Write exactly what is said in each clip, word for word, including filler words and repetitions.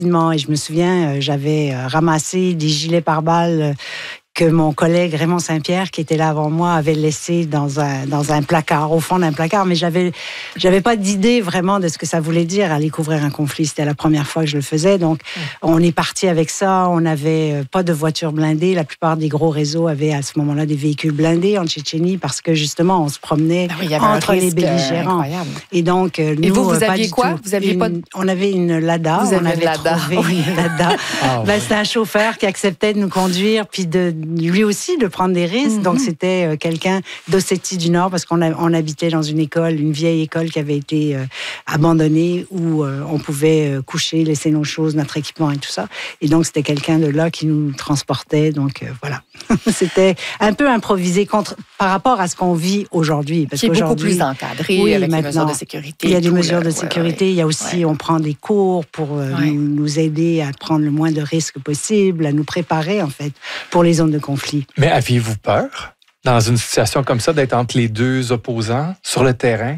rapidement. Et je me souviens, euh, j'avais euh, ramassé des gilets pare-balles euh, que mon collègue Raymond Saint-Pierre, qui était là avant moi, avait laissé dans un, dans un placard, au fond d'un placard. Mais j'avais, j'avais pas d'idée vraiment de ce que ça voulait dire, aller couvrir un conflit. C'était la première fois que je le faisais. Donc, mmh. on est parti avec ça. On n'avait pas de voitures blindées. La plupart des gros réseaux avaient à ce moment-là des véhicules blindés en Tchétchénie parce que justement, on se promenait ah oui, entre les belligérants. Euh, Et donc, nous, Et vous, vous aviez quoi? Vous aviez une, pas de... On avait une Lada. Vous on avait une Lada. trouvé une Lada. oh, ben, c'était un chauffeur qui acceptait de nous conduire, puis de lui aussi de prendre des risques. Mm-hmm. Donc, c'était euh, quelqu'un d'Ossétie du Nord, parce qu'on a, on habitait dans une école, une vieille école qui avait été euh, abandonnée, où euh, on pouvait euh, coucher, laisser nos choses, notre équipement et tout ça. Et donc, c'était quelqu'un de là qui nous transportait. Donc, euh, voilà. C'était un peu improvisé contre, par rapport à ce qu'on vit aujourd'hui. Parce qui est beaucoup plus encadré, oui, avec les mesures de sécurité. Il y a des mesures là. de sécurité. Ouais, ouais. Il y a aussi, ouais. on prend des cours pour euh, ouais. nous, nous aider à prendre le moins de risques possible, à nous préparer, en fait, pour les zones de conflit. Mais aviez-vous peur, dans une situation comme ça, d'être entre les deux opposants sur le terrain?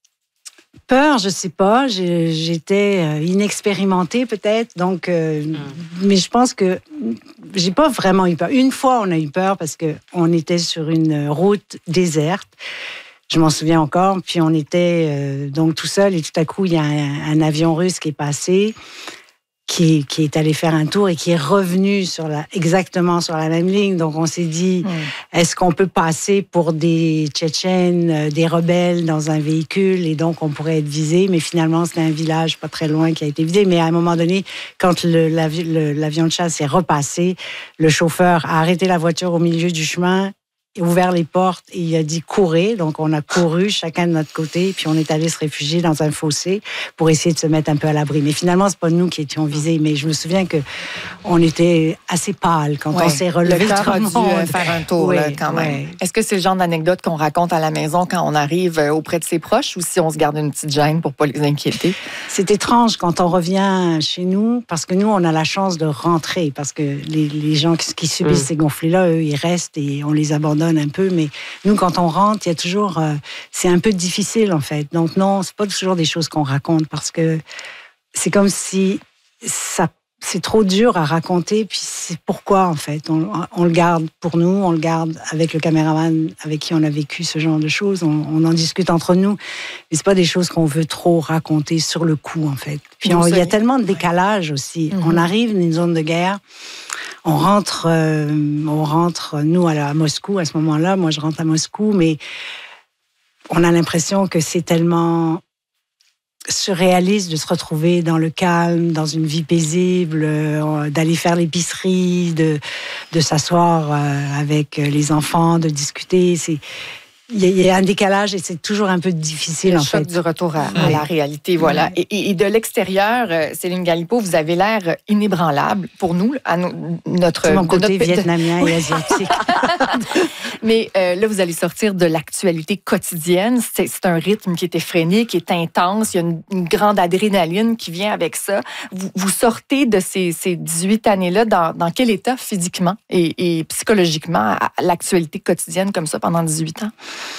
Peur, je sais pas. J'ai, j'étais inexpérimentée peut-être, donc. Euh, mm. Mais je pense que j'ai pas vraiment eu peur. Une fois, on a eu peur parce que on était sur une route déserte. Je m'en souviens encore. Puis on était euh, donc tout seul et tout à coup, il y a un, un avion russe qui est passé. Qui, qui est allé faire un tour et qui est revenu sur la, exactement sur la même ligne. Donc, on s'est dit, mmh. est-ce qu'on peut passer pour des Tchétchènes, des rebelles dans un véhicule et donc on pourrait être visé? Mais finalement, c'était un village pas très loin qui a été visé. Mais à un moment donné, quand le, l'avi, le, l'avion de chasse est repassé, le chauffeur a arrêté la voiture au milieu du chemin, ouvert les portes et il a dit « courez ». Donc, on a couru chacun de notre côté puis on est allé se réfugier dans un fossé pour essayer de se mettre un peu à l'abri. Mais finalement, c'est pas nous qui étions visés. Mais je me souviens qu'on était assez pâles quand ouais. on s'est relevé. Le cœur a dû monde. faire un tour ouais, là, quand même. Ouais. Est-ce que c'est le genre d'anecdote qu'on raconte à la maison quand on arrive auprès de ses proches ou si on se garde une petite gêne pour pas les inquiéter? C'est étrange quand on revient chez nous parce que nous, on a la chance de rentrer parce que les, les gens qui, qui subissent mmh. ces conflits-là, eux, ils restent et on les abandonne un peu, mais nous, quand on rentre, il y a toujours... Euh, c'est un peu difficile, en fait. Donc non, c'est pas toujours des choses qu'on raconte, parce que c'est comme si ça, c'est trop dur à raconter, puis c'est pourquoi, en fait. On, on le garde pour nous, on le garde avec le caméraman avec qui on a vécu ce genre de choses, on, on en discute entre nous, mais c'est pas des choses qu'on veut trop raconter sur le coup, en fait. Puis on, il y a tellement de décalage aussi. Mm-hmm. On arrive dans une zone de guerre, On rentre, euh, on rentre, nous, à, à Moscou, à ce moment-là. Moi, je rentre à Moscou, mais on a l'impression que c'est tellement surréaliste de se retrouver dans le calme, dans une vie paisible, euh, d'aller faire l'épicerie, de, de s'asseoir euh, avec les enfants, de discuter. C'est... Il y a un décalage et c'est toujours un peu difficile, le en choc fait. du retour à, à la réalité, voilà. Et, et, et de l'extérieur, Céline Galipeau, vous avez l'air inébranlable pour nous, à no, notre... C'est mon côté notre... vietnamien et asiatique. Mais euh, là, vous allez sortir de l'actualité quotidienne. C'est, c'est un rythme qui est effréné, qui est intense. Il y a une, une grande adrénaline qui vient avec ça. Vous, vous sortez de ces, ces dix-huit années-là dans, dans quel état physiquement et, et psychologiquement à l'actualité quotidienne comme ça pendant dix-huit ans?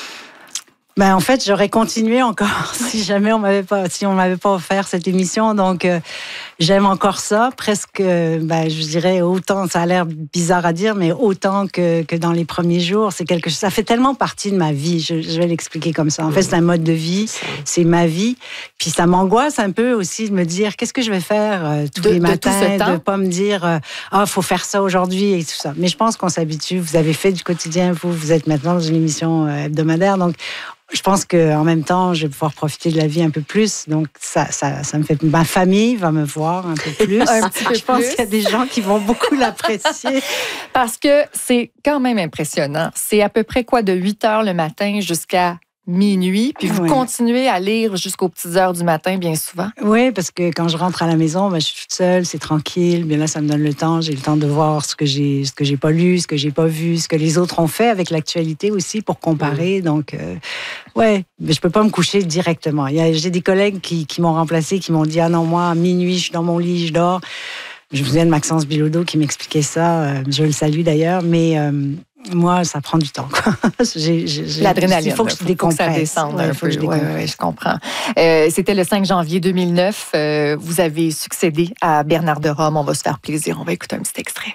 Ben, en fait, j'aurais continué encore si jamais on m'avait pas, si on m'avait pas offert cette émission. Donc, euh, j'aime encore ça, presque, ben, je dirais autant, ça a l'air bizarre à dire, mais autant que, que dans les premiers jours. C'est quelque chose, ça fait tellement partie de ma vie. Je, je vais l'expliquer comme ça. En fait, c'est un mode de vie, c'est ma vie. Puis ça m'angoisse un peu aussi de me dire, qu'est-ce que je vais faire euh, tous de, les matins, de, de pas me dire, ah, euh, oh, faut faire ça aujourd'hui et tout ça. Mais je pense qu'on s'habitue. Vous avez fait du quotidien, vous, vous êtes maintenant dans une émission hebdomadaire, donc je pense qu'en même temps, je vais pouvoir profiter de la vie un peu plus. Donc, ça, ça, ça me fait... Ma famille va me voir un peu plus. un petit peu je pense plus. Qu'il y a des gens qui vont beaucoup l'apprécier. Parce que c'est quand même impressionnant. C'est à peu près quoi, de huit heures le matin jusqu'à minuit, puis vous oui. continuez à lire jusqu'aux petites heures du matin, bien souvent? Oui, parce que quand je rentre à la maison, ben, je suis toute seule, c'est tranquille. Bien là, ça me donne le temps. J'ai le temps de voir ce que j'ai, ce que j'ai pas lu, ce que j'ai pas vu, ce que les autres ont fait avec l'actualité aussi pour comparer. Mmh. Donc, euh, ouais, mais je peux pas me coucher directement. Il y a, j'ai des collègues qui, qui m'ont remplacé, qui m'ont dit « Ah non, moi, à minuit, je suis dans mon lit, je dors. » Je me souviens de Maxence Bilodeau qui m'expliquait ça. Euh, je le salue d'ailleurs, mais... Euh, Moi, ça prend du temps. j'ai, j'ai, L'adrénaline. Il faut que je décompresse. Ça descende ouais, un peu. Je, ouais, ouais, je comprends. Euh, c'était le cinq janvier deux mille neuf. Euh, vous avez succédé à Bernard de Rome. On va se faire plaisir. On va écouter un petit extrait.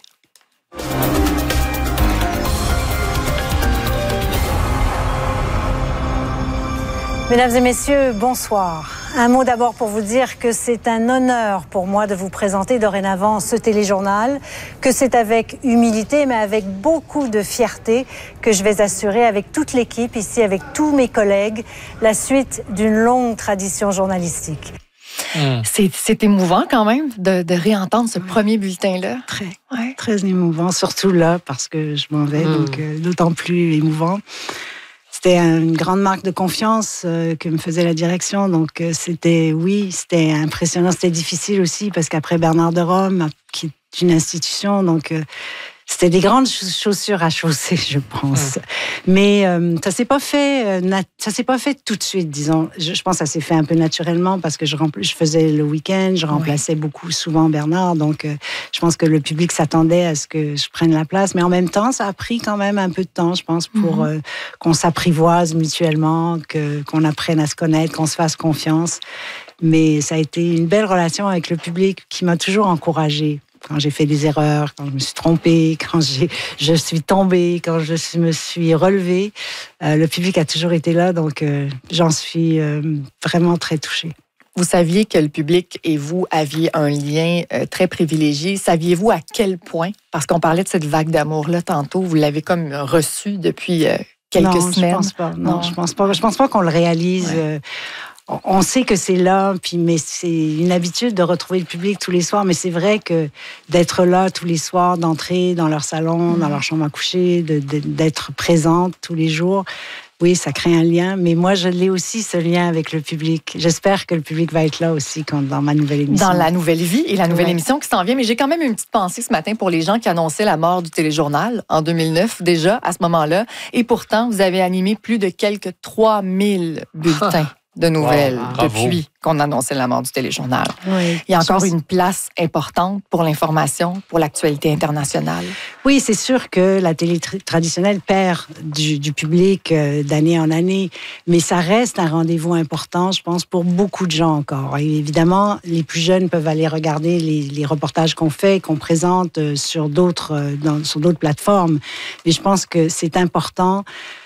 Mesdames et messieurs, bonsoir. Un mot d'abord pour vous dire que c'est un honneur pour moi de vous présenter dorénavant ce téléjournal, que c'est avec humilité mais avec beaucoup de fierté que je vais assurer avec toute l'équipe ici, avec tous mes collègues, la suite d'une longue tradition journalistique. Mmh. C'est, c'est émouvant quand même de, de réentendre ce premier bulletin-là. Très, ouais. très émouvant, surtout là parce que je m'en vais, mmh. donc euh, d'autant plus émouvant. C'était une grande marque de confiance euh, que me faisait la direction. Donc, euh, c'était, oui, c'était impressionnant. C'était difficile aussi parce qu'après Bernard de Rome, qui est une institution, donc euh, c'était des grandes chaussures à chausser, je pense. Mmh. Mais euh, ça s'est pas fait, euh, nat- ça s'est pas fait tout de suite, disons. Je, je pense que ça s'est fait un peu naturellement parce que je, rempl- je faisais le week-end, je remplaçais oui. beaucoup souvent Bernard. Donc, euh, je pense que le public s'attendait à ce que je prenne la place. Mais en même temps, ça a pris quand même un peu de temps, je pense, pour mmh. euh, qu'on s'apprivoise mutuellement, que, qu'on apprenne à se connaître, qu'on se fasse confiance. Mais ça a été une belle relation avec le public qui m'a toujours encouragée. Quand j'ai fait des erreurs, quand je me suis trompée, quand j'ai, je suis tombée, quand je me suis relevée, euh, le public a toujours été là, donc euh, j'en suis euh, vraiment très touchée. Vous saviez que le public et vous aviez un lien euh, très privilégié. Saviez-vous à quel point, parce qu'on parlait de cette vague d'amour-là tantôt, vous l'avez comme reçue depuis euh, quelques non, semaines? Non, je pense pas. Non, non, je pense pas. Je pense pas qu'on le réalise. Ouais. Euh, On sait que c'est là, puis, mais c'est une habitude de retrouver le public tous les soirs. Mais c'est vrai que d'être là tous les soirs, d'entrer dans leur salon, mmh. dans leur chambre à coucher, de, de, d'être présente tous les jours, oui, ça crée un lien. Mais moi, je l'ai aussi, ce lien avec le public. J'espère que le public va être là aussi quand, dans ma nouvelle émission. Dans la nouvelle vie et la nouvelle ouais. émission qui s'en vient. Mais j'ai quand même une petite pensée ce matin pour les gens qui annonçaient la mort du téléjournal en deux mille neuf, déjà, à ce moment-là. Et pourtant, vous avez animé plus de quelques trois mille bulletins. de nouvelles wow, depuis qu'on annonçait la mort du téléjournal. Oui, il y a encore une place importante pour l'information, pour l'actualité internationale. Oui, c'est sûr que la télé traditionnelle perd du, du public euh, d'année en année, mais ça reste un rendez-vous important, je pense, pour beaucoup de gens encore. Et évidemment, les plus jeunes peuvent aller regarder les, les reportages qu'on fait, qu'on présente euh, sur d'autres, euh, dans, sur d'autres plateformes. Mais je pense que c'est important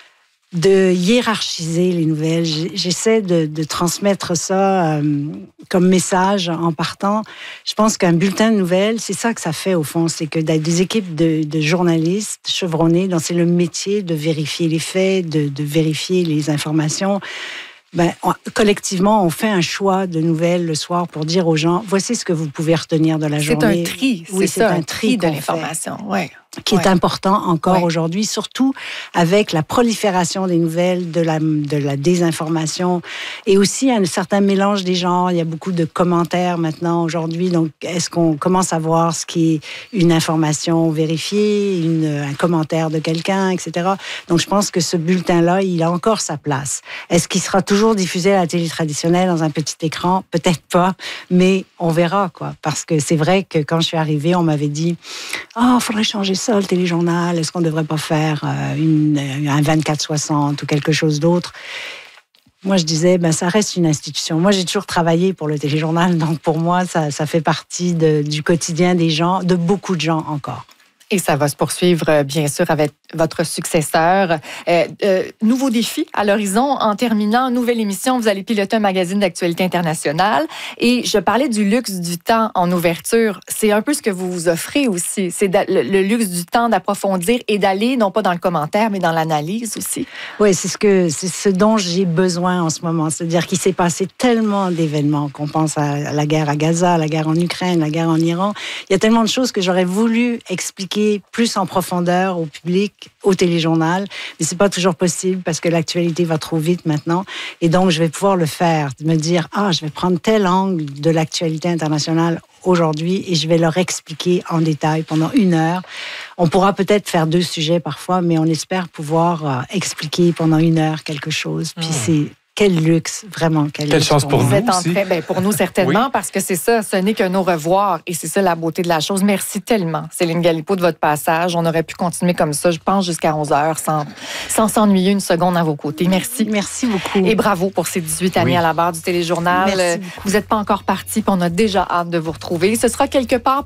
de hiérarchiser les nouvelles. J'essaie de, de transmettre ça euh, comme message en partant. Je pense qu'un bulletin de nouvelles, c'est ça que ça fait au fond, c'est que des équipes de, de journalistes chevronnés, dont c'est le métier de vérifier les faits, de, de vérifier les informations. Ben, on, collectivement, on fait un choix de nouvelles le soir pour dire aux gens, voici ce que vous pouvez retenir de la c'est journée. C'est un tri, oui, c'est, c'est ça, un tri de l'information. Ouais. Qui ouais. est important encore ouais. aujourd'hui, surtout avec la prolifération des nouvelles, de la, de la désinformation et aussi un certain mélange des genres. Il y a beaucoup de commentaires maintenant aujourd'hui. Donc, est-ce qu'on commence à voir ce qui est une information vérifiée, une, un commentaire de quelqu'un, et cetera. Donc, je pense que ce bulletin-là, il a encore sa place. Est-ce qu'il sera toujours diffusé à la télé traditionnelle dans un petit écran? Peut-être pas, mais on verra, quoi. Parce que c'est vrai que quand je suis arrivée, on m'avait dit « Ah, oh, il faudrait changer ça. Ça, le téléjournal, est-ce qu'on ne devrait pas faire euh, une, un vingt-quatre soixante ou quelque chose d'autre? Moi, je disais, ben, ça reste une institution. Moi, j'ai toujours travaillé pour le téléjournal, donc pour moi, ça, ça fait partie de, du quotidien des gens, de beaucoup de gens encore. Et ça va se poursuivre, bien sûr, avec votre successeur. Euh, euh, nouveau défi à l'horizon. En terminant, nouvelle émission, vous allez piloter un magazine d'actualité internationale. Et je parlais du luxe du temps en ouverture. C'est un peu ce que vous vous offrez aussi. C'est le, le luxe du temps d'approfondir et d'aller, non pas dans le commentaire, mais dans l'analyse aussi. Oui, c'est ce, que, c'est ce dont j'ai besoin en ce moment. C'est-à-dire qu'il s'est passé tellement d'événements, qu'on pense à la guerre à Gaza, à la guerre en Ukraine, la guerre en Iran. Il y a tellement de choses que j'aurais voulu expliquer plus en profondeur au public, au téléjournal, mais c'est pas toujours possible parce que l'actualité va trop vite maintenant. Et donc, je vais pouvoir le faire, de me dire, ah, je vais prendre tel angle de l'actualité internationale aujourd'hui et je vais leur expliquer en détail pendant une heure. On pourra peut-être faire deux sujets parfois, mais on espère pouvoir euh, expliquer pendant une heure quelque chose. Puis mmh. c'est quel luxe, vraiment. Quel, Quelle luxe chance pour Vous nous êtes en aussi. train, ben, pour nous certainement, oui. parce que c'est ça, ce n'est qu'un au revoir et c'est ça la beauté de la chose. Merci tellement, Céline Galipeau, de votre passage. On aurait pu continuer comme ça, je pense, jusqu'à onze heures sans, sans s'ennuyer une seconde à vos côtés. Merci. Merci beaucoup. Et bravo pour ces dix-huit années oui. à la barre du Téléjournal. Merci vous n'êtes pas encore parti, puis on a déjà hâte de vous retrouver. Ce sera quelque part